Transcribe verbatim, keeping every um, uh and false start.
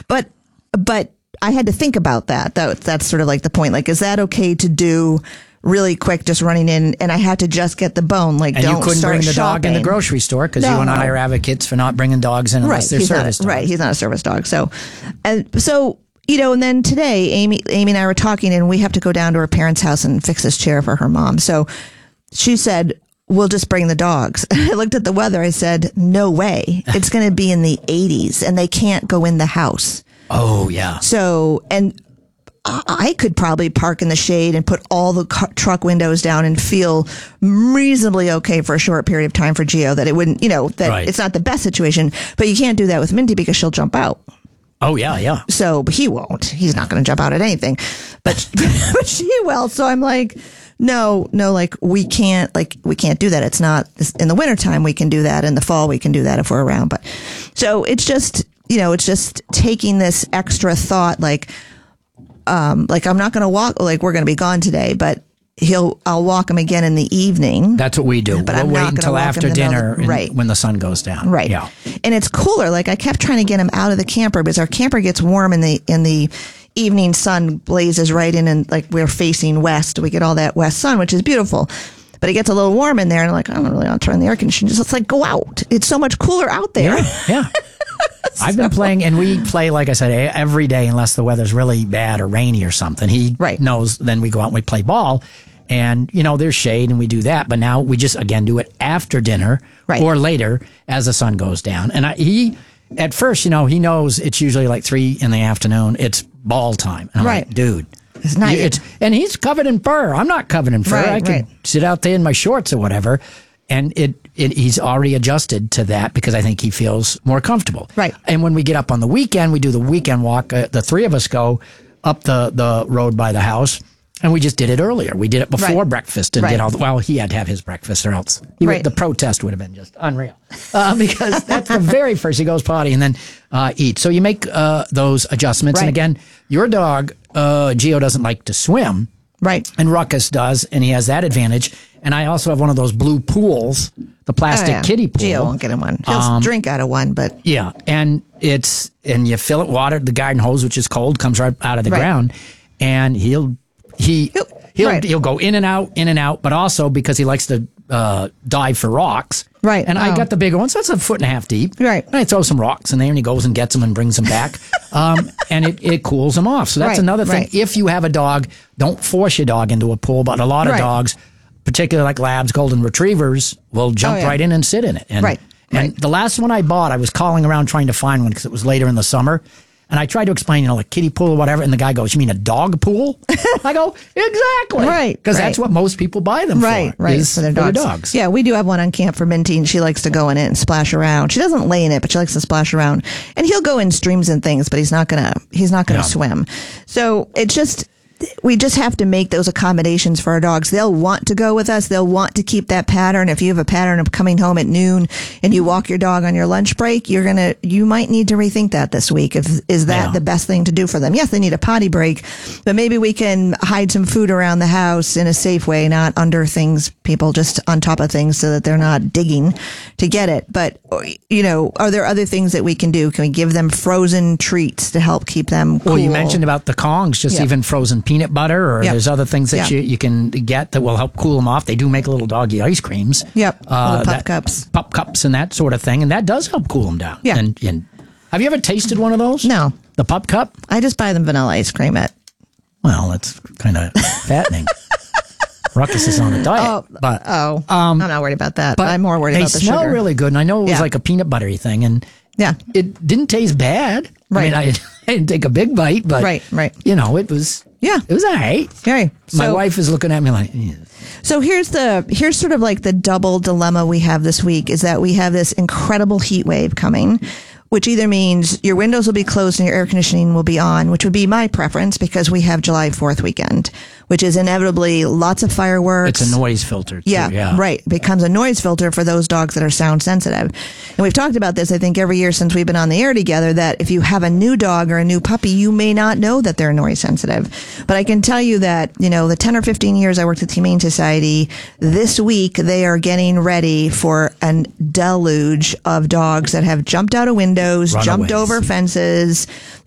But, but I had to think about that. that. That's sort of like the point. Like, is that okay to do really quick, just running in, and I had to just get the bone. Like, and don't you couldn't start bring the shopping. dog in the grocery store because No. you and I are advocates for not bringing dogs in unless right. they're he's service not, dogs. Right. He's not a service dog. So, and so, you know, and then today, Amy, Amy and I were talking, and we have to go down to her parents' house and fix this chair for her mom. So she said, we'll just bring the dogs. I looked at the weather. I said, no way. It's going to be in the eighties and they can't go in the house. Oh, yeah. So, and I could probably park in the shade and put all the car- truck windows down and feel reasonably okay for a short period of time for Geo, that it wouldn't, you know, that Right. it's not the best situation, but you can't do that with Minty because she'll jump out. Oh, yeah, yeah. So, but he won't. He's not going to jump out at anything, but, but she will. So I'm like, no, no, like we can't, like we can't do that. It's not in the wintertime. We can do that. In the fall, we can do that if we're around. But so it's just, you know, it's just taking this extra thought, like, um, like I'm not going to walk, like we're going to be gone today, but he'll, I'll walk him again in the evening. That's what we do. But we'll I'm wait not gonna until walk him after in the middle dinner of- and right. when the sun goes down. Right. Yeah. And it's cooler. Like I kept trying to get him out of the camper because our camper gets warm in the, in the evening sun blazes right in, and like we're facing west. We get all that west sun, which is beautiful. But it gets a little warm in there, and I'm like, I don't really want to turn the air conditioning. Just let's like go out. It's so much cooler out there. Yeah. yeah. I've been playing, and we play, like I said, every day unless the weather's really bad or rainy or something. He Right. knows, then we go out and we play ball. And, you know, there's shade and we do that. But now we just, again, do it after dinner Right. or later as the sun goes down. And I, he, at first, you know, he knows it's usually like three in the afternoon. It's ball time. And I'm Right. like, dude. It's not. you- It's, and he's covered in fur. I'm not covered in fur. Right, I can right. sit out there in my shorts or whatever. And it, it, he's already adjusted to that because I think he feels more comfortable. Right. And when we get up on the weekend, we do the weekend walk. Uh, the three of us go up the, the road by the house. And we just did it earlier. We did it before Right. breakfast and Right. did all the, well, he had to have his breakfast or else he would, Right. the protest would have been just unreal. Uh, because that's the very first, he goes potty and then uh, eat. So you make uh, those adjustments. Right. And again, your dog, uh, Geo, doesn't like to swim. Right. And Ruckus does, and he has that advantage. And I also have one of those blue pools, the plastic Oh, yeah. kiddie pool. Geo won't get him one. He'll Um, drink out of one, but Yeah, and it's and you fill it water. The garden hose, which is cold, comes right out of the Right. ground, and he'll he He'll- he'll right. he'll go in and out, in and out. But also because he likes to uh, dive for rocks. Right. And I Oh. got the bigger ones. That's a foot and a half deep. Right. And I throw some rocks in there, and he goes and gets them and brings them back, um, and it, it cools them off. So that's Right, another thing. right. If you have a dog, don't force your dog into a pool. But a lot of Right. dogs, particularly like labs, golden retrievers, will jump Oh, yeah. right in and sit in it. And, Right, And right. the last one I bought, I was calling around trying to find one because it was later in the summer. And I tried to explain, you know, like kiddie pool or whatever. And the guy goes, "You mean a dog pool?" I go, "Exactly." Right, Because right. that's what most people buy them right, for. right. is For their for dogs. Yeah, we do have one on camp for Minty, and she likes to go in it and splash around. She doesn't lay in it, but she likes to splash around. And he'll go in streams and things, but he's not gonna he's not gonna Yeah. swim. So it's just we just have to make those accommodations for our dogs. They'll want to go with us. They'll want to keep that pattern. If you have a pattern of coming home at noon and you walk your dog on your lunch break, you're gonna you might need to rethink that this week. If is that Yeah. the best thing to do for them? Yes, they need a potty break, but maybe we can hide some food around the house in a safe way, not under things, people just on top of things so that they're not digging to get it. But, you know, are there other things that we can do? Can we give them frozen treats to help keep them cool? Well, you mentioned about the Kongs, just Yeah. even frozen peanut butter, or Yep. there's other things that Yeah. you, you can get that will help cool them off. They do make little doggy ice creams. Yep. Uh, Little pup that- cups. Pup cups and that sort of thing. And that does help cool them down. Yeah. And, and have you ever tasted one of those? No. The pup cup? I just buy them vanilla ice cream at. Well, that's kind of fattening. Ruckus is on a diet. Oh, but, oh, um, I'm not worried about that. but I'm more worried they about the smell sugar. really good. And I know it was Yeah. like a peanut buttery thing. And Yeah. it didn't taste bad. Right. I mean, I, I didn't take a big bite, but, Right, right. you know, it was, Yeah. it was all right. Okay. My So- wife is looking at me like, "Yeah." So here's the here's sort of like the double dilemma we have this week is that we have this incredible heat wave coming, which either means your windows will be closed and your air conditioning will be on, which would be my preference because we have July fourth weekend, which is inevitably lots of fireworks. It's a noise filter. Too, Yeah, yeah. right. It becomes a noise filter for those dogs that are sound sensitive. And we've talked about this, I think, every year since we've been on the air together, that if you have a new dog or a new puppy, you may not know that they're noise sensitive. But I can tell you that, you know, the ten or fifteen years I worked at the Humane Society, this week they are getting ready for a deluge of dogs that have jumped out of windows, jumped Runaways. over fences.